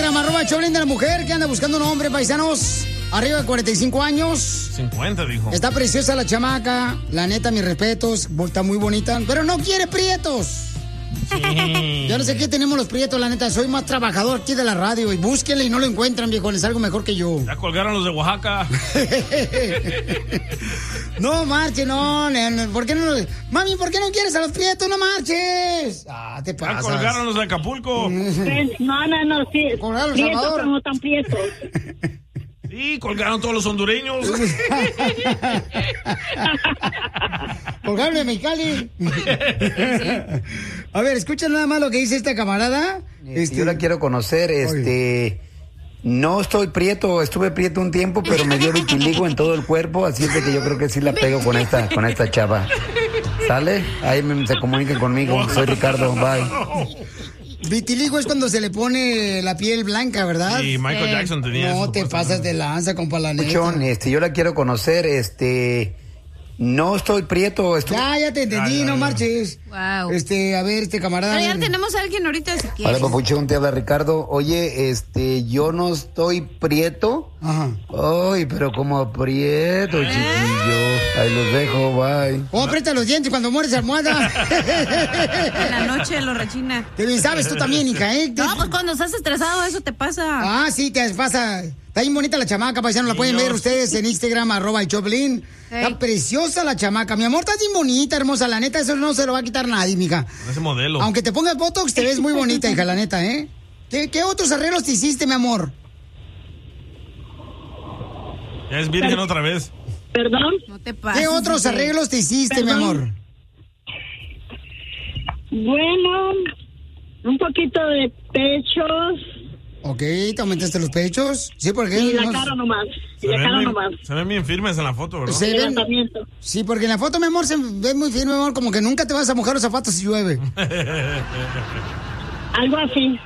Instagram, @Choplin de la mujer que anda buscando un hombre, paisanos. Arriba de 45 años. 50, dijo. Está preciosa la chamaca. La neta, mis respetos. Está muy bonita. Pero no quiere prietos. Sí. Yo no sé qué tenemos los prietos, la neta. Soy más trabajador aquí de la radio. Y búsquenle y no lo encuentran, viejones. Algo mejor que yo. Ya colgaron los de Oaxaca. No marches, no. ¿Por qué no? Mami, ¿por qué no quieres a los prietos? No marches. Ah, te pasas. Ya colgaron los de Acapulco. No, sí. Colgaron los prietos, Salvador. pero no tan prietos. Sí, colgaron todos los hondureños. Colgaron de Mexicali. A ver, escucha nada más lo que dice esta camarada. Yo la quiero conocer, no estoy prieto, estuve prieto un tiempo, pero me dio vitiligo en todo el cuerpo, así es de que yo creo que sí la pego con esta chava. ¿Sale? Ahí se comuniquen conmigo, soy Ricardo, bye. Vitiligo es cuando se le pone la piel blanca, ¿verdad? Sí, Michael Jackson tenía eso. No te pasas de lanza, compa, la neta. Yo la quiero conocer, no estoy prieto. Ya te entendí, no marches. Wow. A ver, camarada. Pero ya tenemos a alguien ahorita, si quieres. Hola, papuchón, te habla Ricardo. Oye, yo no estoy prieto. Ajá. Ay, pero como prieto, chiquillo. Ahí los dejo, bye. Aprieta los dientes cuando mueres almohada. En la noche lo rechina. Qué bien sabes tú también, hija, ¿eh? No, pues cuando estás estresado eso te pasa. Ah, sí, te pasa. Está bien bonita la chamaca, paisano. La pueden ver ustedes en Instagram, @Choplin. Está preciosa la chamaca. Mi amor, estás bien bonita, hermosa. La neta, eso no se lo va a quitar nadie, mija. Ese modelo. Aunque te pongas botox, te ves muy bonita, hija, la neta, ¿eh? ¿Qué otros arreglos te hiciste, mi amor? Ya es virgen otra vez. ¿Perdón? No te pases. ¿Qué otros arreglos te hiciste, mi amor? Bueno, un poquito de pechos. Ok, ¿te aumentaste los pechos? Sí, porque... Y la cara nomás. Se ven bien firmes en la foto, ¿verdad? Sí, porque en la foto, mi amor, se ve muy firme, mi amor, como que nunca te vas a mojar los zapatos si llueve. Algo así.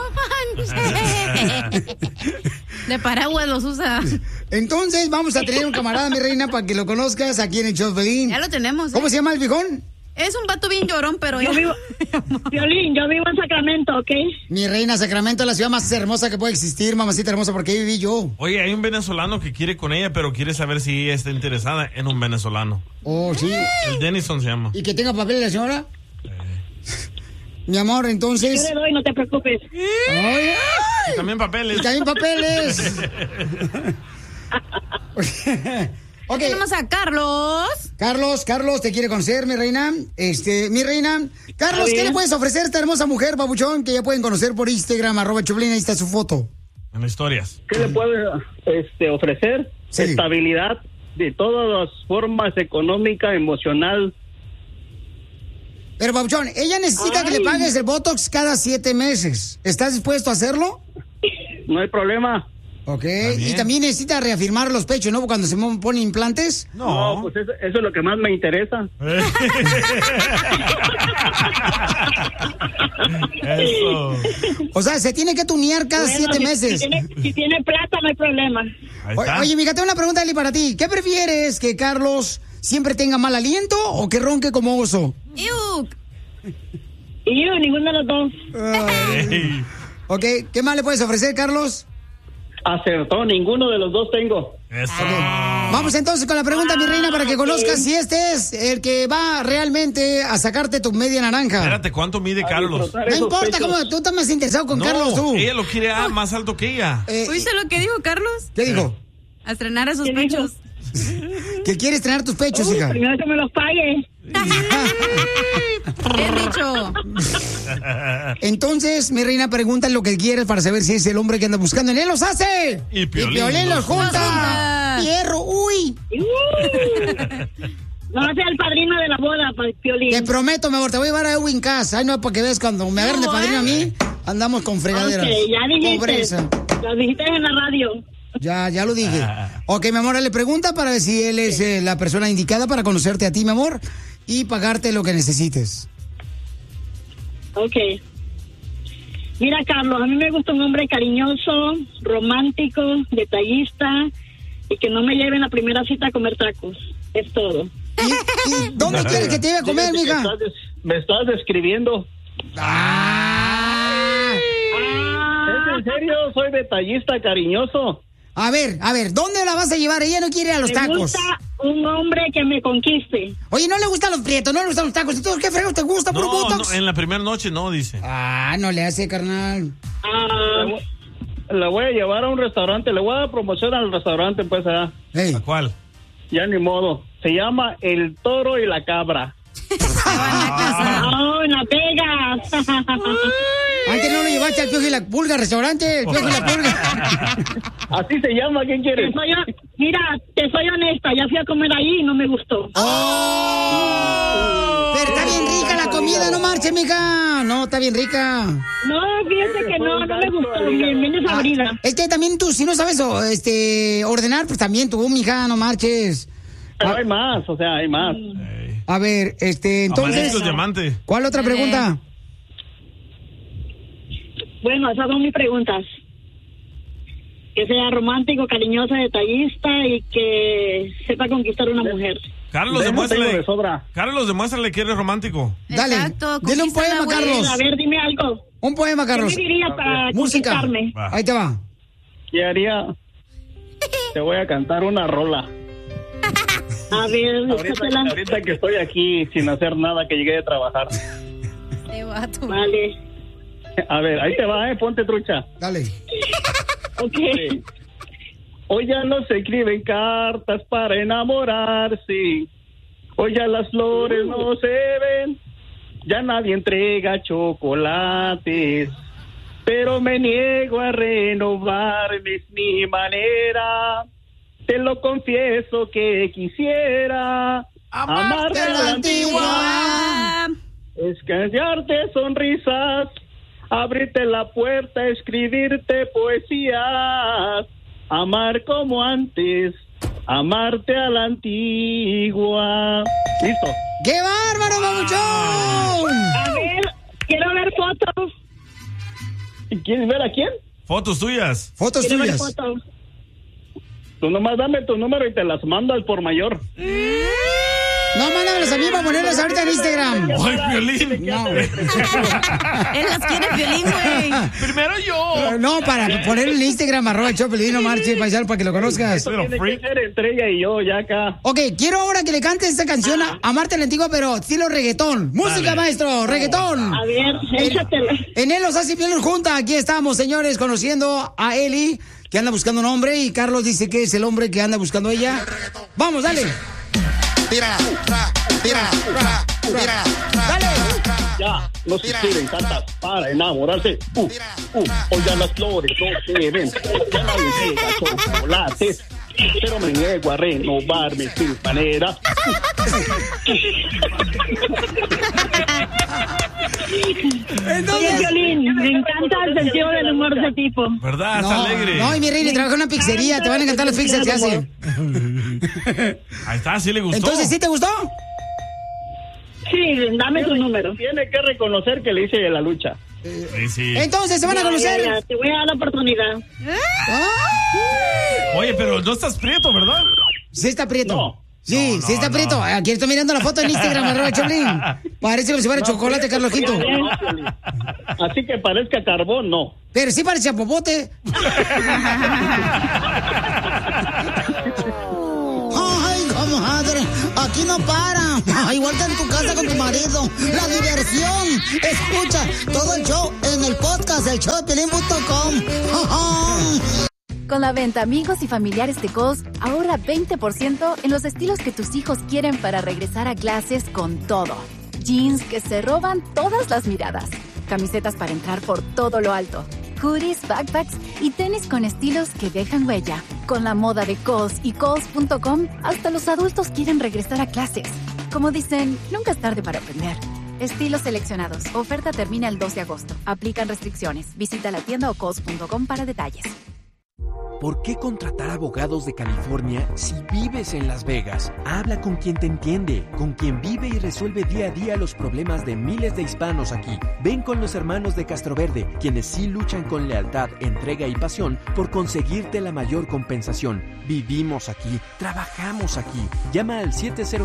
De paraguas los usa. Entonces, vamos a tener un camarada, mi reina, para que lo conozcas aquí en el Choplin. Ya lo tenemos. ¿Cómo se llama el viejón? Es un vato bien llorón, pero yo vivo en Sacramento, ¿ok? Mi reina, Sacramento es la ciudad más hermosa que puede existir, mamacita hermosa, porque ahí viví yo. Oye, hay un venezolano que quiere con ella, pero quiere saber si ella está interesada en un venezolano. Oh, sí. El Denison se llama. ¿Y que tenga papeles la señora? Mi amor, entonces... Yo le doy, no te preocupes. ¡Ay! Y también papeles. Y también papeles. Okay. Tenemos a Carlos. Carlos, te quiere conocer, mi reina. Mi reina. Carlos, ¿qué le puedes ofrecer a esta hermosa mujer, babuchón, que ya pueden conocer por Instagram, @Choplin, ahí está su foto? En historias. ¿Qué le puede ofrecer? Sí. Estabilidad de todas las formas, económica, emocional. Pero, babuchón, ella necesita que le pagues el Botox cada 7 meses. ¿Estás dispuesto a hacerlo? No hay problema. Ok, y también necesita reafirmar los pechos, ¿no? Cuando se ponen implantes. No, pues eso es lo que más me interesa. Eso. O sea, se tiene que tunear cada 7 meses. Si tiene plata, no hay problema. Oye, mija, tengo una pregunta, Ali, para ti. ¿Qué prefieres, que Carlos siempre tenga mal aliento o que ronque como oso? Ninguno de los dos. Ok, ¿qué más le puedes ofrecer, Carlos? Acertó, ninguno de los dos tengo. Eso. Okay. Vamos entonces con la pregunta, mi reina, para que conozcas si este es el que va realmente a sacarte tu media naranja. Espérate, ¿cuánto mide Carlos? No importa, cómo tú estás más interesado con Carlos, tú. Ella lo quiere más alto que ella. ¿Oíste lo que dijo Carlos? ¿Qué dijo? A estrenar a sus pechos. Que quiere estrenar tus pechos, hija. Primero que me los pague. Bien dicho. Entonces, mi reina, pregunta lo que quieres para saber si es el hombre que anda buscando. ¡En él los hace! Y Piolín los junta. ¡Fierro! ¡Uy! No va a ser el padrino de la boda, Piolín. Te prometo, mi amor, te voy a llevar a Edwin Cass. Ay, no, para que veas, cuando me agarren de padrino a mí, andamos con fregaderas. Ok, ya dijiste. Pobreza. Lo dijiste en la radio. Ya lo dije. Ok, mi amor, le pregunta para ver si él es la persona indicada para conocerte a ti, mi amor, y pagarte lo que necesites. Ok. Mira, Carlos, a mí me gusta un hombre cariñoso, romántico, detallista y que no me lleve en la primera cita a comer tacos. Es todo. ¿Y dónde quieres que te lleve a comer, mija? Me estás describiendo. en serio, soy detallista, cariñoso. A ver, ¿dónde la vas a llevar? Ella no quiere ir a los tacos. Me gusta un hombre que me conquiste. Oye, no le gustan los prietos, no le gustan los tacos. ¿Entonces qué fregos te gusta por Botox? No, en la primera noche no, dice. No le hace, carnal. La voy a llevar a un restaurante, le voy a dar promoción al restaurante, pues, allá. ¿A cuál? Ya ni modo. Se llama El Toro y la Cabra. En Las Vegas. Antes no lo llevaste al Piojo y la Pulga restaurante, el Piojo y la Pulga. Así se llama, ¿quién quiere? Mira, te soy honesta, ya fui a comer ahí y no me gustó. Pero está bien rica la comida, no marches, mija. No, está bien rica. No, fíjate que no me gustó, bien desabrida. Es que también tú, si no sabes ordenar, pues también tú, mija, no marches. Pero hay más, hay más. A ver, entonces... Diamante. ¿Cuál otra pregunta? Bueno, esas son mis preguntas. Que sea romántico, cariñoso, detallista y que sepa conquistar a una mujer. Carlos, demuéstrale que eres romántico. Dale, dile un poema, Carlos. A ver, dime algo. Un poema, Carlos. ¿Qué me dirías para conquistarme? Ahí te va. ¿Qué haría? Te voy a cantar una rola. A ver, ahorita que estoy aquí sin hacer nada, que llegué de trabajar. Vale. A ver, ahí te va, ponte trucha. Dale. Ok. Hoy ya no se escriben cartas para enamorarse. Hoy ya las flores no se ven. Ya nadie entrega chocolates. Pero me niego a renovar mi manera. Te lo confieso que quisiera amarte a la antigua. Escanciarte sonrisas. Abrirte la puerta, escribirte poesías, amar como antes, amarte a la antigua. ¿Listo? ¡Qué bárbaro, babuchón! A ver, quiero ver fotos. ¿Quieres ver a quién? Fotos tuyas. Fotos Quiero tuyas. ver fotos. Tú nomás dame tu número y te las mando al por mayor. No, mándamelas a mí para ponerlas ahorita en Instagram. ¡Ay, Piolín! No. Él las quiere Piolín, güey. Primero yo. No, para poner en Instagram, @Chopelín, no marche, paisano, para que lo conozcas. Tiene que ser entre ella y yo, ya acá. Ok, quiero ahora que le cantes esta canción a Marta la Antigua, pero estilo reggaetón. Música, maestro, reggaetón. A ver, échatela. En él los hace bien junta. Aquí estamos, señores, conociendo a Eli, que anda buscando un hombre, y Carlos dice que es el hombre que anda buscando a ella. Vamos, dale. Tira, tira, tira, dale. Ya, no se quieren cartas para enamorarse. Hoy ya las flores no se ven. Ya nadie llega chocolates. Pero me niego a renovarme sin manera. Oye, Piolín, me encanta el sentido del humor de ese tipo. ¿Verdad? Está alegre. No, y mi rey, le trabaja en una pizzería. Te van a encantar las pizzas que hace. Ahí está, sí le gustó. Entonces, ¿sí te gustó? Sí, dame tu número. Tiene que reconocer que le hice de la lucha. Sí. Entonces, se van a conocer. Ya, te voy a dar la oportunidad. Oye, pero no estás prieto, ¿verdad? Sí está prieto. No. Sí, sí está prieto. Aquí estoy mirando la foto en Instagram, @Choplin. Parece como si fuera chocolate, Carlos Quinto. Así que parezca carbón, no. Pero sí parece a popote. Ay, comadre, aquí no para. Igual que en tu casa con tu marido. La diversión. Escucha todo el show en el podcast del showdepiolín.com. Con la venta Amigos y Familiares de Kohl's, ahorra 20% en los estilos que tus hijos quieren para regresar a clases con todo. Jeans que se roban todas las miradas. Camisetas para entrar por todo lo alto. Hoodies, backpacks y tenis con estilos que dejan huella. Con la moda de Kohl's y Kohl's.com, hasta los adultos quieren regresar a clases. Como dicen, nunca es tarde para aprender. Estilos seleccionados. Oferta termina el 2 de agosto. Aplican restricciones. Visita la tienda o Kohl's.com para detalles. ¿Por qué contratar abogados de California si vives en Las Vegas? Habla con quien te entiende, con quien vive y resuelve día a día los problemas de miles de hispanos aquí. Ven con los hermanos de Castroverde, quienes sí luchan con lealtad, entrega y pasión por conseguirte la mayor compensación. Vivimos aquí, trabajamos aquí. Llama al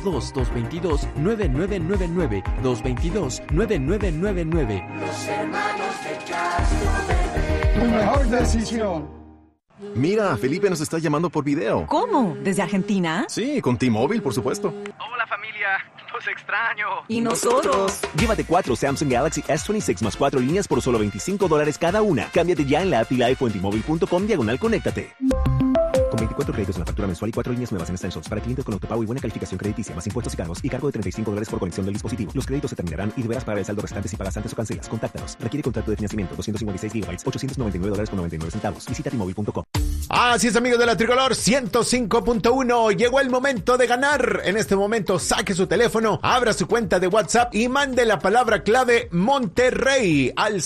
702-222-9999, 222-9999. Los hermanos de Castroverde. tu mejor decisión. Mira, Felipe nos está llamando por video. ¿Cómo? ¿Desde Argentina? Sí, con T-Mobile, por supuesto. Hola familia, los extraño. ¿Y nosotros? Llévate 4 Samsung Galaxy S26 más 4 líneas por solo $25 cada una. Cámbiate ya en la app y live o en T-Mobile.com/conéctate. Con 24 créditos en la factura mensual y 4 líneas nuevas en Essentials para clientes con autopago y buena calificación crediticia, más impuestos y cargos y cargo de $35 por conexión del dispositivo. Los créditos se terminarán y deberás pagar el saldo restante si pagas antes o cancelas. Contáctanos. Requiere contrato de financiamiento. 256 GB, $899.99. Visita T-Mobile.com. Así es, amigos de la Tricolor 105.1. Llegó el momento de ganar. En este momento saque su teléfono, abra su cuenta de WhatsApp y mande la palabra clave Monterrey al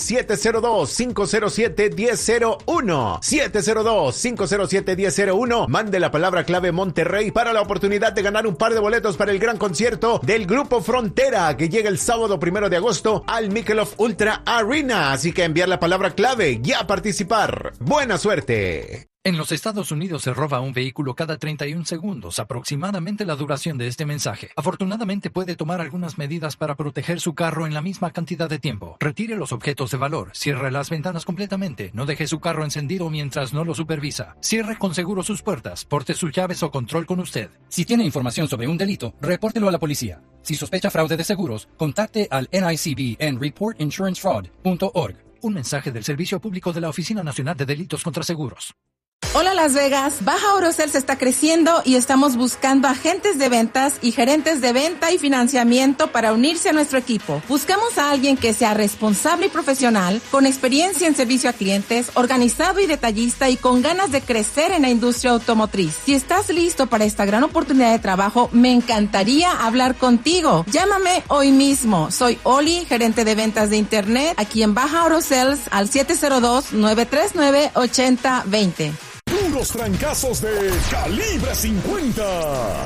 702-507-1001. 702-507-1001. Mande la palabra clave Monterrey para la oportunidad de ganar un par de boletos para el gran concierto del Grupo Frontera que llega el sábado 1 de agosto al Michelob Ultra Arena. Así que enviar la palabra clave y a participar. ¡Buena suerte! En los Estados Unidos se roba un vehículo cada 31 segundos, aproximadamente la duración de este mensaje. Afortunadamente puede tomar algunas medidas para proteger su carro en la misma cantidad de tiempo. Retire los objetos de valor, cierre las ventanas completamente, no deje su carro encendido mientras no lo supervisa. Cierre con seguro sus puertas, porte sus llaves o control con usted. Si tiene información sobre un delito, repórtelo a la policía. Si sospecha fraude de seguros, contacte al NICB en reportinsurancefraud.org. Un mensaje del Servicio Público de la Oficina Nacional de Delitos contra Seguros. Hola Las Vegas, Baja Oro Sales está creciendo y estamos buscando agentes de ventas y gerentes de venta y financiamiento para unirse a nuestro equipo. Buscamos a alguien que sea responsable y profesional, con experiencia en servicio a clientes, organizado y detallista y con ganas de crecer en la industria automotriz. Si estás listo para esta gran oportunidad de trabajo, me encantaría hablar contigo. Llámame hoy mismo. Soy Oli, gerente de ventas de Internet, aquí en Baja Oro Sales al 702-939-8020. Puros trancazos de Calibre 50.